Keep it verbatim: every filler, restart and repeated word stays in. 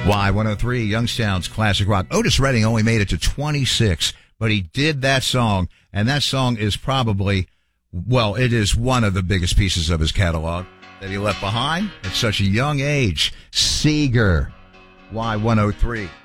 Y one oh three, Youngstown's classic rock. Otis Redding only made it to twenty-six, but he did that song, and that song is probably, well, it is one of the biggest pieces of his catalog that he left behind at such a young age. Seeger, Y one oh three.